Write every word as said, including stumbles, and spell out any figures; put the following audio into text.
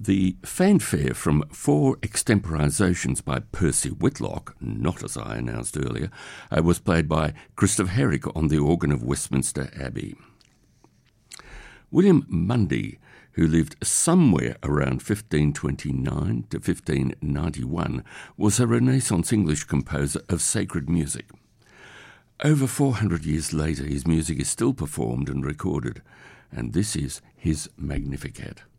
The fanfare from four extemporisations by Percy Whitlock, not as I announced earlier, uh, was played by Christopher Herrick on the organ of Westminster Abbey. William Mundy, who lived somewhere around fifteen twenty-nine to fifteen ninety-one, was a Renaissance English composer of sacred music. Over four hundred years later, his music is still performed and recorded, and this is his Magnificat.